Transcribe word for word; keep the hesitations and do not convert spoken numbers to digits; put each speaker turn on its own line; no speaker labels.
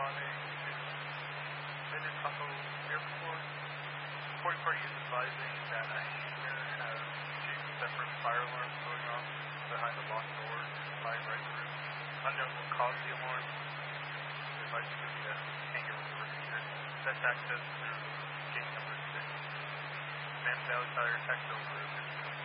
responding to Minnetonka Airport. Reporting party is advising that a hangar has two separate fire alarms going off behind the locked doors in the five right room. Unknown what caused the alarm. Advising that the hangar was a repeater. Best access through gate number six. Mammoth Valley Fire text over.